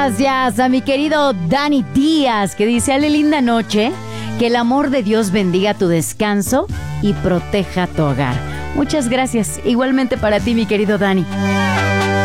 Gracias a mi querido Dani Díaz, que dice: Ale, linda noche, que el amor de Dios bendiga tu descanso y proteja tu hogar. Muchas gracias, igualmente para ti, mi querido Dani.